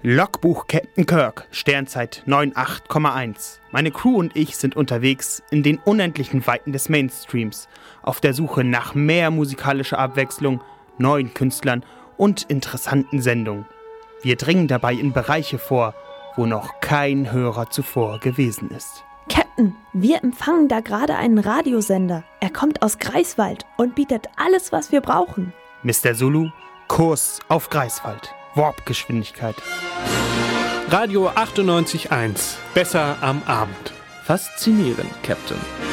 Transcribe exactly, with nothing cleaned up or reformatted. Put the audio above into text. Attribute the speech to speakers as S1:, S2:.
S1: Logbuch Captain Kirk, Sternzeit neun acht Komma eins. Meine Crew und ich sind unterwegs in den unendlichen Weiten des Mainstreams, auf der Suche nach mehr musikalischer Abwechslung, neuen Künstlern und interessanten Sendungen. Wir dringen dabei in Bereiche vor, wo noch kein Hörer zuvor gewesen ist.
S2: Captain, wir empfangen da gerade einen Radiosender. Er kommt aus Greifswald und bietet alles, was wir brauchen.
S1: Mister Zulu, Kurs auf Greifswald. Warp-Geschwindigkeit.
S3: Radio achtundneunzig Komma eins. Besser am Abend.
S4: Faszinierend, Captain.